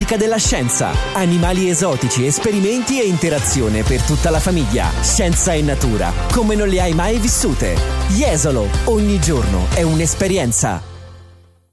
magica della scienza. Animali esotici, esperimenti e interazione per tutta la famiglia. Scienza e natura, come non le hai mai vissute. Jesolo, ogni giorno è un'esperienza.